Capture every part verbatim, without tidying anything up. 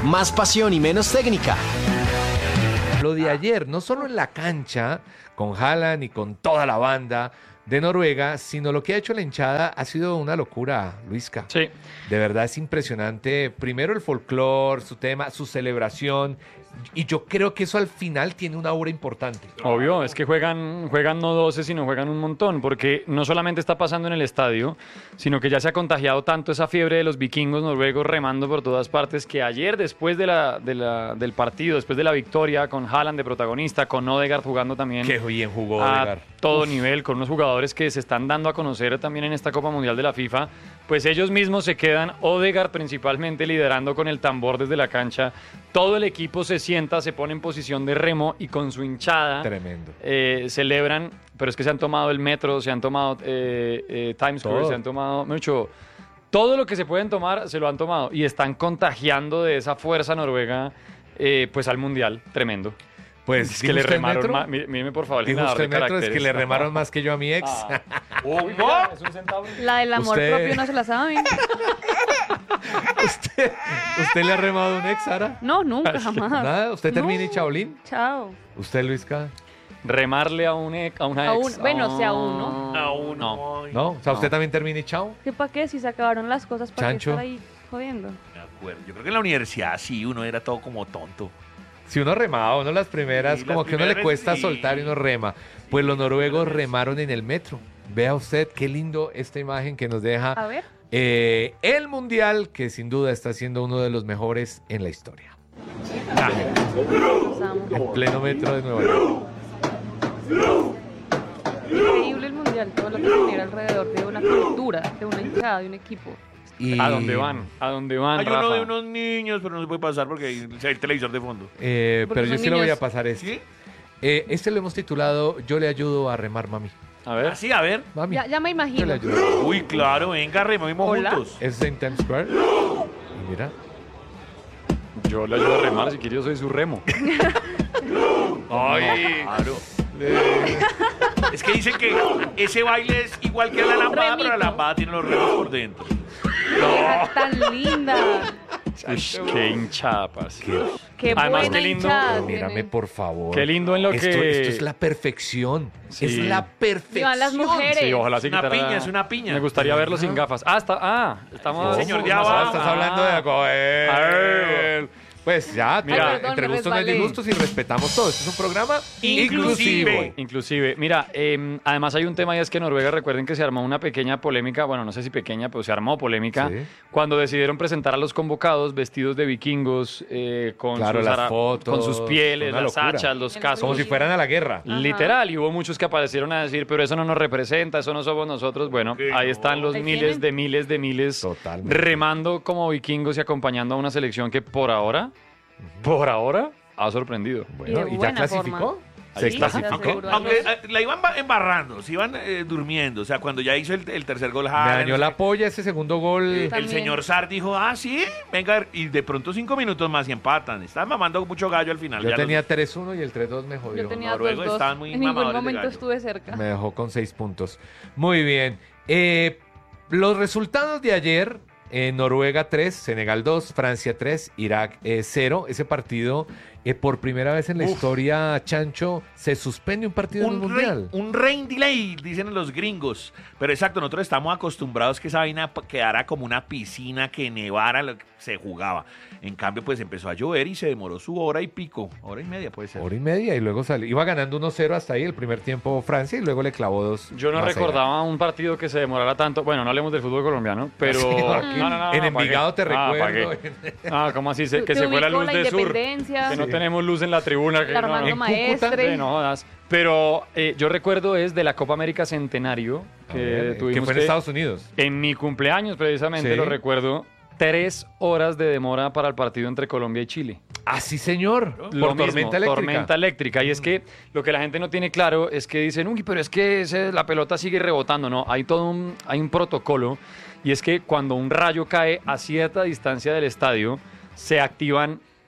más pasión y menos técnica. Lo de ayer, no solo en la cancha, con Haaland y con toda la banda de Noruega, sino lo que ha hecho la hinchada ha sido una locura, Luisca. Sí. De verdad es impresionante. Primero el folclore, su tema, su celebración. Y yo creo que eso al final tiene una aura importante. Obvio, es que juegan, juegan no doce, sino juegan un montón, porque no solamente está pasando en el estadio, sino que ya se ha contagiado tanto esa fiebre de los vikingos noruegos remando por todas partes, que ayer, después de la, de la, del partido, después de la victoria, con Haaland de protagonista, con Odegaard jugando también Qué bien jugó a Odegaard. todo nivel, con unos jugadores que se están dando a conocer también en esta Copa Mundial de la FIFA, pues ellos mismos se quedan, Odegaard principalmente liderando con el tambor desde la cancha, todo el equipo se sienta, se pone en posición de remo y con su hinchada Tremendo. eh, celebran, pero es que se han tomado el metro, se han tomado eh, eh, Times Square, Todo. se han tomado mucho, todo lo que se pueden tomar se lo han tomado y están contagiando de esa fuerza noruega eh, pues al mundial, tremendo. Pues Es que ¿dijo le usted remaron metro? más, mí- míreme por favor, el Dijo generador usted de metro, es que caracteres. le remaron más que yo a mi ex. Ah. Uy, mira, es un centavo. La del amor Usted- propio no se la saben. ¿Usted, ¿Usted le ha remado a un ex, Sara? No, nunca, jamás. ¿Nada? ¿Usted termina No. y Chaolín? Chao. ¿Usted, Luisca? Remarle a, un ex, a una A ex. un- bueno, sí, a uno. A uno. ¿No? O sea, ¿usted No. también termina y chao? ¿Qué pa' qué? Si se acabaron las cosas, ¿para qué Chancho. estar ahí jodiendo? Me acuerdo. Yo creo que en la universidad sí, uno era todo como tonto. Si uno remaba, uno las primeras, Sí, como las que uno le primeras cuesta sí. soltar y uno rema. Pues los noruegos remaron en el metro. Vea usted qué lindo esta imagen que nos deja A ver. eh, el Mundial, que sin duda está siendo uno de los mejores en la historia. Los amo. En pleno metro de Nueva York. Increíble el mundial, todo lo que genera alrededor de una cultura, de una hinchada, de un equipo. Y, ¿A dónde van? ¿A dónde van, Hay Rafa? uno de unos niños, pero no se puede pasar porque hay hay televisor de fondo. eh, Porque pero yo son sí lo voy a niños. pasar este. ¿Sí? Eh, este lo hemos titulado Yo le ayudo a remar, mami. A ver. Así, a ver. Mami, Ya, ya me yo le imagino. ayudo. Uy, claro, venga, rememos Hola. juntos. Es en Times Square. Y mira. Yo le ayudo a remar, si quiere yo soy su remo. Ay, claro. Es que dicen que ese baile es igual que la lambada, Remito. pero la lambada tiene los remos por dentro. Vieja tan linda. Ush, qué hinchapas. Qué Además, buena qué lindo. hinchada Pero mírame, tiene. por favor. Qué lindo en lo esto, que- Esto es la perfección. Sí. Es la perfección. Vivan las mujeres. Sí, ojalá sí Es una quitara- piña, es una piña. Me gustaría verlo sin gafas. Ah, está, ah, estamos... Señor, ya más va. alto. Estás hablando de algo. eh. Ay. Pues ya, Mira, mira, perdón, entre me gustos no hay resbalé. disgustos y respetamos todo. Este es un programa Inclusive. inclusivo. Inclusive, mira, eh, además hay un tema y es que Noruega, recuerden que se armó una pequeña polémica, bueno, no sé si pequeña, pero se armó polémica, Sí. cuando decidieron presentar a los convocados vestidos de vikingos, eh, con, Claro, sus las ara- fotos, con sus pieles, una las locura. hachas, los En cascos. Como si fueran a la guerra. Ajá. Literal, y hubo muchos que aparecieron a decir, pero eso no nos representa, eso no somos nosotros. Bueno, Que ahí no. están los Ahí miles tienen. de miles de miles Totalmente. remando como vikingos y acompañando a una selección que por ahora, por ahora, ha sorprendido. Bueno, Y de ¿y ya buena clasificó? forma. ¿Se Ahí está. clasificó? Seguro. Aunque eh, la iban ba- embarrando, se iban eh, durmiendo. O sea, cuando ya hizo el, el tercer gol, Me Haaland, dañó la polla ese segundo gol. el También. señor Sar dijo, ah, sí, venga, y de pronto cinco minutos más y empatan. Estaban mamando mucho gallo al final. Yo ya tenía los- tres uno y el tres dos me jodió. Yo tenía noruegos dos, dos. estaban muy En ningún mamadores de momento gallo. estuve cerca. Me dejó con seis puntos. Muy bien. Eh, los resultados de ayer, eh, Noruega tres, Senegal dos, Francia tres, Irak eh, cero. Ese partido, eh, por primera vez en la Uf. historia, Chancho, se suspende un partido en el un, Mundial. rain, un rain delay, dicen los gringos. Pero exacto, nosotros estamos acostumbrados que esa vaina p- quedara como una piscina, que nevara, lo que se jugaba. En cambio, pues empezó a llover y se demoró su hora y pico. Hora y media puede ser. Hora y media y luego salió. Iba ganando uno cero hasta ahí el primer tiempo Francia y luego le clavó dos. Yo no más allá. recordaba un partido que se demorara tanto. Bueno, no hablemos del fútbol colombiano, pero. Sí, aquí No, no, no, en ¿pa' Envigado qué? te Ah, ¿pa' recuerdo. qué? Ah, ¿cómo así? Se- Te- que te se fue la ubicó luz la de sur. independencia. Que no Sí. tenemos luz en la tribuna. Que El no, no. Armando En Cúcuta, Maestre. Sí, no jodas. Pero eh, yo recuerdo es de la Copa América Centenario A que ver, tuvimos que fue en que- Estados Unidos. en mi cumpleaños precisamente, Sí. lo recuerdo, tres horas de demora para el partido entre Colombia y Chile. Ah, sí, señor. Lo Por mismo, tormenta eléctrica. tormenta eléctrica. Y es que lo que la gente no tiene claro es que dicen, uy, pero es que ese- la pelota sigue rebotando. No, hay todo un, hay un protocolo. Y es que cuando un rayo cae a cierta distancia del estadio, se activan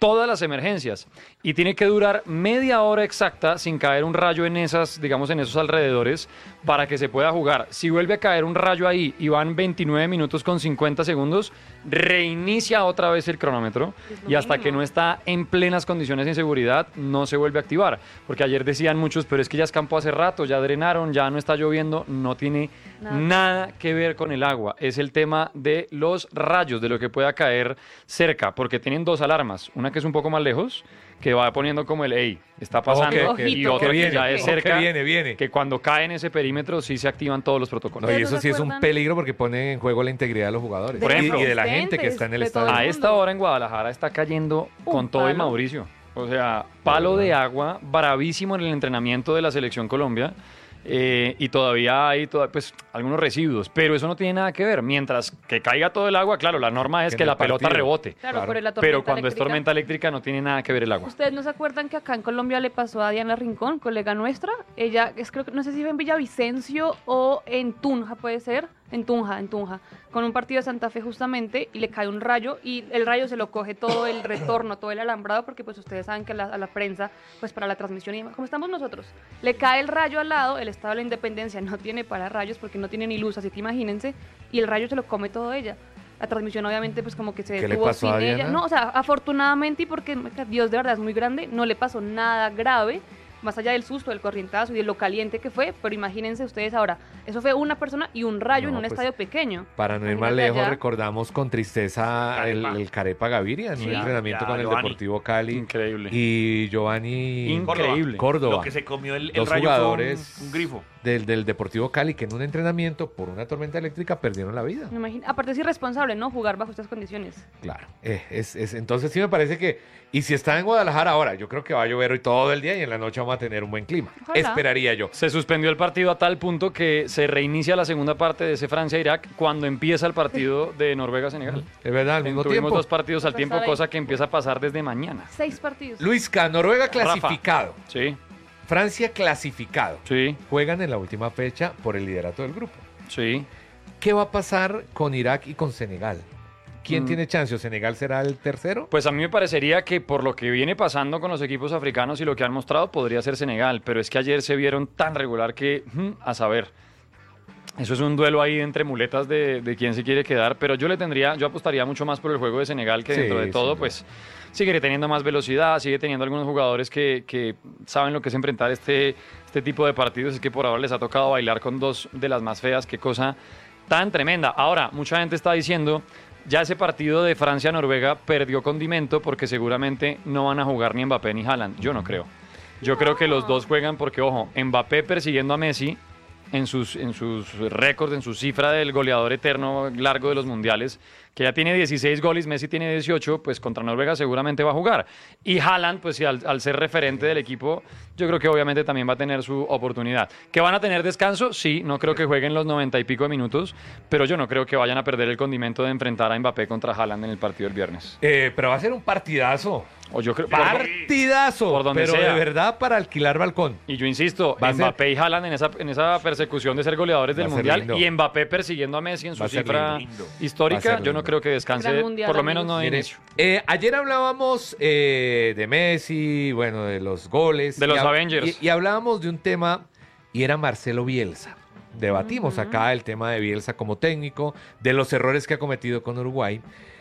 todas las emergencias y tiene que durar media hora exacta sin caer un rayo en esas, digamos, en esos alrededores para que se pueda jugar. Si vuelve a caer un rayo ahí y van veintinueve minutos con cincuenta segundos, reinicia otra vez el cronómetro y hasta mínimo. que no está en plenas condiciones de inseguridad no se vuelve a activar. Porque ayer decían muchos, pero es que ya escampó hace rato, ya drenaron, ya no está lloviendo, no tiene Nada. nada que ver con el agua. Es el tema de los rayos, de lo que pueda caer cerca, porque tienen dos alarmas, una que es un poco más lejos, que va poniendo como el hey, está pasando, Ok, y Ojito, otra que que viene, ya es ojo, que cerca, viene, viene. que cuando cae en ese perímetro sí se activan todos los protocolos. No, y ¿Ustedes eso no sí se es un acuerdan? peligro porque pone en juego la integridad de los jugadores. Por Y- ejemplo, y de la gente que está en el de todo estadio. A el esta mundo. hora en Guadalajara está cayendo Un con todo y palo. Mauricio. O sea, palo de agua, bravísimo en el entrenamiento de la Selección Colombia. eh, y todavía hay toda- pues, algunos residuos, pero eso no tiene nada que ver. Mientras que caiga todo el agua, claro, la norma es En que el la pelota partido. rebote. Claro, Claro. por la tormenta Pero cuando es eléctrica. tormenta eléctrica no tiene nada que ver el agua. ¿Ustedes no se acuerdan que acá en Colombia le pasó a Diana Rincón, colega nuestra? Ella, es, creo que no sé si fue en Villavicencio o en Tunja, puede ser. En Tunja, en Tunja. Con un partido de Santa Fe justamente y le cae un rayo y el rayo se lo coge todo el retorno, todo el alambrado, porque pues ustedes saben que la- a la prensa, pues para la transmisión, y como estamos nosotros, le cae el rayo al lado, el Estado de la Independencia no tiene para rayos porque no tiene ni luz, así que imagínense, y el rayo se lo come todo ella. La transmisión obviamente pues como que se ¿Qué le detuvo pasó sin a ella. Diana? No, o sea, afortunadamente y porque Dios de verdad es muy grande, no le pasó nada grave, más allá del susto, del corrientazo y de lo caliente que fue, pero imagínense ustedes ahora, eso fue una persona y un rayo No, en un pues, estadio pequeño. Para no ir más Imagínate lejos, allá. recordamos con tristeza el, Carepa. el Carepa Gaviria en Sí, un entrenamiento ya, con el Giovanni. Deportivo Cali. Increíble. Y Giovanni Increíble. Córdoba. Lo que se comió el, el Dos rayo jugadores fue un, un grifo. del, del Deportivo Cali que en un entrenamiento por una tormenta eléctrica perdieron la vida. Me imagino- aparte es irresponsable, ¿no? Jugar bajo estas condiciones. Claro. Eh, es, es- entonces sí me parece que, y si está en Guadalajara ahora, yo creo que va a llover hoy todo el día y en la noche vamos a tener un buen clima. Ojalá. Esperaría yo. Se suspendió el partido a tal punto que se reinicia la segunda parte de ese Francia-Irak cuando empieza el partido de Noruega-Senegal. Es verdad, al mismo Tuvimos tiempo. dos partidos al Toca tiempo, estar ahí. cosa que empieza a pasar desde mañana. Seis partidos. Luisca, Noruega clasificado. Sí, Francia clasificado. sí, Juegan en la última fecha por el liderato del grupo. sí. ¿Qué va a pasar con Irak y con Senegal? ¿Quién Mm. tiene chance? ¿O Senegal será el tercero? Pues a mí me parecería que por lo que viene pasando con los equipos africanos y lo que han mostrado podría ser Senegal, pero es que ayer se vieron tan regular que, mm, a saber, eso es un duelo ahí entre muletas de, de quién se quiere quedar, pero yo le tendría, yo apostaría mucho más por el juego de Senegal que Sí, dentro de sin todo, duda. pues sigue teniendo más velocidad, sigue teniendo algunos jugadores que, que saben lo que es enfrentar este, este tipo de partidos, es que por ahora les ha tocado bailar con dos de las más feas, qué cosa tan tremenda. Ahora, mucha gente está diciendo, ya ese partido de Francia-Noruega perdió condimento porque seguramente no van a jugar ni Mbappé ni Haaland. Yo no creo. Yo creo que los dos juegan porque, ojo, Mbappé persiguiendo a Messi en sus, en sus récords, en su cifra del goleador eterno largo de los mundiales, que ya tiene dieciséis goles, Messi tiene dieciocho, pues contra Noruega seguramente va a jugar. Y Haaland, pues sí, al, al ser referente del equipo, yo creo que obviamente también va a tener su oportunidad. ¿Que van a tener descanso? Sí, no creo que jueguen los noventa y pico de minutos, pero yo no creo que vayan a perder el condimento de enfrentar a Mbappé contra Haaland en el partido del viernes. Eh, pero va a ser un partidazo. O yo creo, por- Partidazo. por donde pero sea. de verdad para alquilar balcón. y yo insisto, Va a ser- Mbappé y Haaland en esa, en esa persecución de ser goleadores Va del a ser Mundial lindo. y Mbappé persiguiendo a Messi en su Va a ser cifra lindo. Va a histórica, ser yo lindo. no creo que descanse, Gran mundial, por lo menos amigos. no de Mire, inicio. eh, ayer hablábamos eh, de Messi, bueno, de los goles. De los y hab- Avengers. Y, y hablábamos de un tema, y era Marcelo Bielsa. Debatimos acá el tema de Bielsa como técnico, de los errores que ha cometido con Uruguay.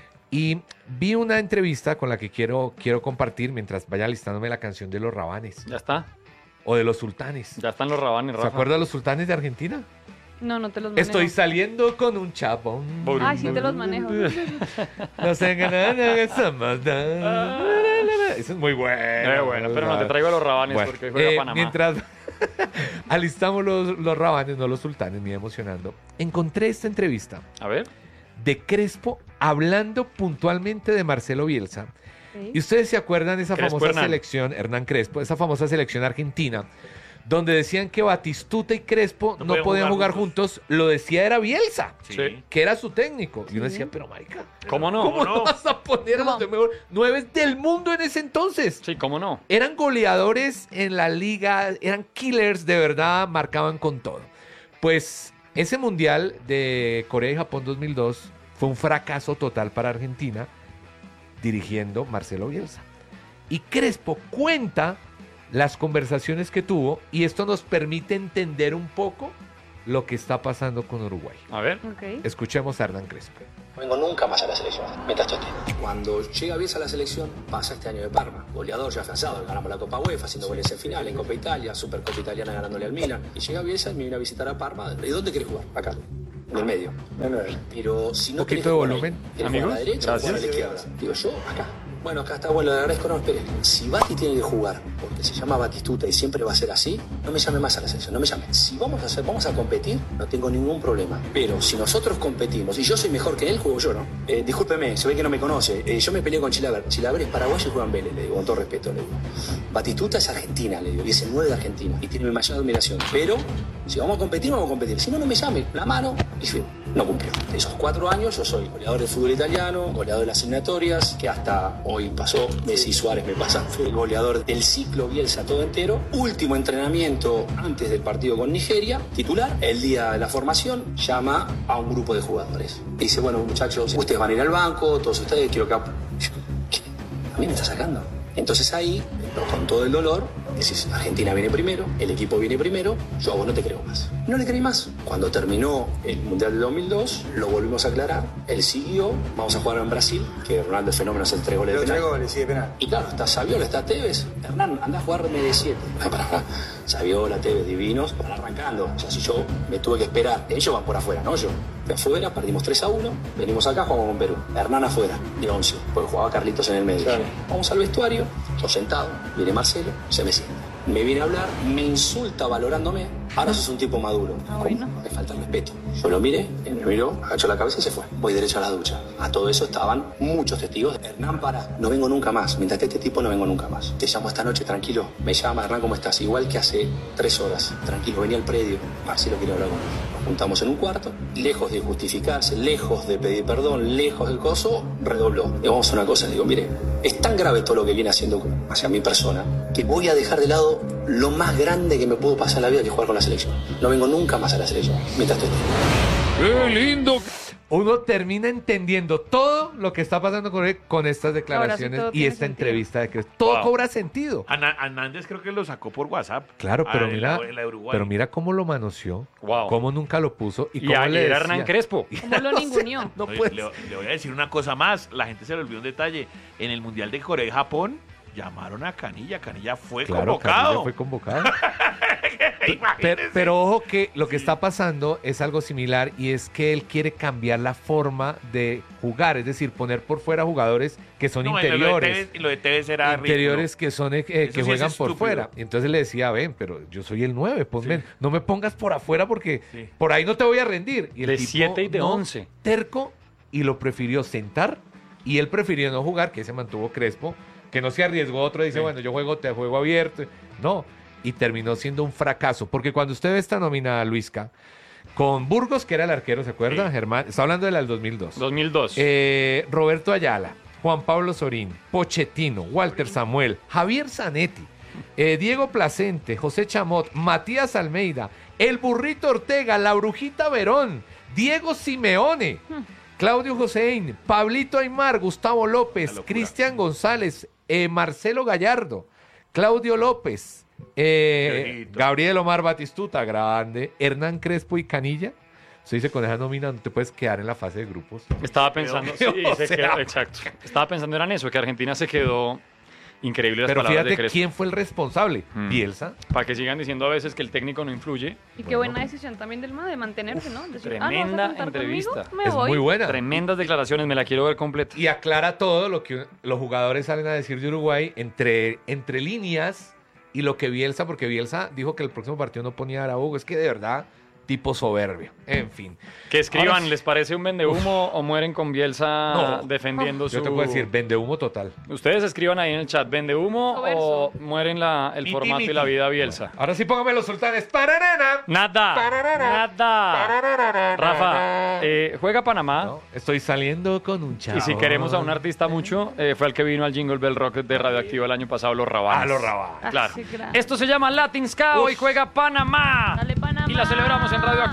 Y vi una entrevista con la que quiero, quiero compartir mientras vaya listándome la canción de los Rabanes Ya está, o de los Sultanes. ya están los Rabanes, ¿Se Rafa. acuerda de los Sultanes de Argentina? No, no te los manejo. Estoy saliendo con un chapón. Bum. Ay, sí te los manejo. No sé qué nada, esa maldad. Eso es muy bueno. Eh, bueno, pero no te traigo a los Rabanes Bueno, porque hoy juega eh, Panamá. mientras alistamos los, los Rabanes, no los Sultanes, me iba emocionando, encontré esta entrevista A ver, de Crespo hablando puntualmente de Marcelo Bielsa. Ok. Y ustedes se acuerdan de esa Crespo famosa Hernán. selección, Hernán Crespo, esa famosa selección argentina, donde decían que Batistuta y Crespo no, No podían jugar juntos. Lo decía era Bielsa, Sí. Sí. que era su técnico. Y uno decía, pero marica, ¿cómo no? ¿cómo no no? vas a poner a los de mejor nueve del mundo en ese entonces? Sí, ¿cómo no? Eran goleadores en la liga, eran killers de verdad, marcaban con todo. Pues ese mundial de Corea y Japón dos mil dos fue un fracaso total para Argentina, dirigiendo Marcelo Bielsa. Y Crespo cuenta las conversaciones que tuvo y esto nos permite entender un poco lo que está pasando con Uruguay. A ver. Ok. Escuchemos a Hernán Crespo. No vengo nunca más a la selección, mientras tú estés. Cuando llega Bielsa a la selección, pasa este año de Parma. Goleador ya afianzado, ganamos la Copa UEFA, haciendo goles en final, en Copa Italia, Supercopa Italiana ganándole al Milan. Y llega Bielsa y me viene a visitar a Parma. ¿Y dónde querés jugar? Acá. En el medio. Pero si no Poquito querés de jugar volumen. ahí, ¿querés jugar a la Amigos, derecha o jugar a la izquierda? Digo yo, acá. Bueno, acá está bueno, le agradezco, no espere. Si Bati tiene que jugar, porque se llama Batistuta y siempre va a ser así, no me llame más a la selección, no me llame. Si vamos a hacer, vamos a competir, no tengo ningún problema. Pero si nosotros competimos y yo soy mejor que él, juego yo, ¿no? Eh, discúlpeme, se ve que no me conoce. Eh, yo me peleé con Chilaver. Chilaver es paraguayo y juega en Vélez, le digo, con todo respeto, le digo. Batistuta es argentina, le digo, y es el nueve de Argentina. Y tiene mi mayor admiración. Pero, si vamos a competir, vamos a competir. Si no, no me llame, la mano y fin. No cumplió. De esos cuatro años, yo soy goleador del fútbol italiano, goleador de las eliminatorias, que hasta hoy pasó, Messi y Suárez me pasan. Fui el goleador del ciclo Bielsa todo entero. Último entrenamiento antes del partido con Nigeria, titular. El día de la formación, llama a un grupo de jugadores. Dice, bueno, muchachos, ustedes van a ir al banco, todos ustedes, quiero que... ¿Qué? ¿A mí me está sacando? Entonces ahí, con todo el dolor, decís, Argentina viene primero, el equipo viene primero, yo a vos no te creo más. No le creí más. Cuando terminó el Mundial del dos mil dos, lo volvimos a aclarar, él siguió, vamos a jugar en Brasil, que Ronaldo el Fenómeno hace tres goles de penal. goles, sí, de penal. Y claro, está Saviola, está Tevez. Hernán, anda a jugarme de siete. Para acá. Saviola, Tevez, divinos, van arrancando. O sea, si yo me tuve que esperar, ellos van por afuera, no yo. De afuera, perdimos tres a uno, venimos acá, jugamos con Perú. Hernán afuera, de once, porque jugaba Carlitos en el medio. Claro. Vamos al vestuario, yo sentado, viene Marcelo, se me sienta. Me viene a hablar, me insulta valorándome. Ahora sos un tipo maduro. Ah, ¿Cómo? bueno. Me falta el respeto. Yo lo miré, él me miró, agachó la cabeza y se fue. Voy derecho a la ducha. A todo eso estaban muchos testigos. Hernán, para, no vengo nunca más. Mientras esté este tipo, no vengo nunca más. Te llamo esta noche, tranquilo. Me llama, Hernán, ¿cómo estás? Igual que hace tres horas. Tranquilo, venía al predio. Marcelo quiere hablar conmigo. Nos juntamos en un cuarto. Lejos de justificarse, lejos de pedir perdón, lejos del coso, redobló. Le vamos a una cosa, le digo, mire, es tan grave todo lo que viene haciendo hacia mi persona que voy a dejar de lado lo más grande que me pudo pasar en la vida, que es jugar con la selección. No vengo nunca más a la selección, mientras tú estés. ¡Qué lindo! Uno termina entendiendo todo lo que está pasando con, con estas declaraciones todo y tiene esta sentido. entrevista de Crespo. Todo Wow. cobra sentido. Ana- Hernández creo que lo sacó por WhatsApp. Claro, pero Ah, la- mira, la de Uruguay. pero mira cómo lo manoseó, Wow. cómo nunca lo puso y Y cómo le ayer decía. Hernán Crespo. ¿Cómo lo ninguneó? No Oye, puede le, le voy a decir una cosa más. La gente se le olvidó un detalle. En el Mundial de Corea y Japón llamaron a Canilla. Canilla fue Claro, convocado. Canilla fue convocado. Imagínese. pero, pero ojo que lo que está pasando es algo similar y es que él quiere cambiar la forma de jugar, es decir, poner por fuera jugadores que son No, en lo de interiores. Tevez- en Lo de Tevez era Interiores que son eh, que Eso sí es juegan por estúpido. fuera. Y entonces le decía, ven, pero yo soy el nueve, ponme, Sí. no me pongas por afuera porque Sí. por ahí no te voy a rendir. Y el De tipo, siete y de no, once. terco, y lo prefirió sentar y él prefirió no jugar, que se mantuvo Crespo, que no se arriesgó otro, dice, Sí. bueno, yo juego, te juego abierto. No, y terminó siendo un fracaso, porque cuando usted ve esta nómina, Luisca, con Burgos, que era el arquero, ¿se acuerda, Sí. Germán? Está hablando de la del dos mil dos. dos mil dos. Eh, Roberto Ayala, Juan Pablo Sorín, Pochettino, Walter Samuel, Javier Zanetti, eh, Diego Placente, José Chamot, Matías Almeida, El Burrito Ortega, La Brujita Verón, Diego Simeone, Claudio Joséin, Pablito Aymar, Gustavo López, Una locura. Cristian González, eh, Marcelo Gallardo, Claudio López, eh, Viejito. Gabriel Omar Batistuta, grande, Hernán Crespo y Canilla. Se dice, con esa nómina no te puedes quedar en la fase de grupos. Estaba pensando, sí, o se sea. quedó- exacto. Estaba pensando era en eso, que Argentina se quedó increíble las Pero palabras de fíjate Crespo. quién fue el responsable. Mm. Bielsa. Para que sigan diciendo a veces que el técnico no influye. Y qué buena decisión también del M A de mantenerse, ¿no? Decir, ah, ¿no vas a tremenda contar entrevista. conmigo? Me Es voy. muy buena. Tremendas declaraciones, me la quiero ver completa. Y aclara todo lo que los jugadores salen a decir de Uruguay entre, entre líneas y lo que Bielsa, porque Bielsa dijo que el próximo partido no ponía a Araújo. Es que de verdad, tipo soberbio. En fin. Que escriban, Ahora sí. ¿les parece un vendehumo o mueren con Bielsa No. defendiendo su... Yo te puedo decir, vende humo total. Ustedes escriban ahí en el chat, ¿vendehumo O verso. o mueren la, el Miti, formato y miti. la vida Bielsa? Ahora sí, póngame los sultanes. ¡Pararana! Nada, nada. Rafa, eh, juega Panamá. No, estoy saliendo con un chavo. Y si queremos a un artista mucho, eh, fue el que vino al Jingle Bell Rock de Radioactivo el año pasado, Los Rabanes. A los Rabanes. Ah, Claro. sí, claro. Esto se llama Latin Ska, hoy juega Panamá. Dale, Panamá. Y la celebramos en Radio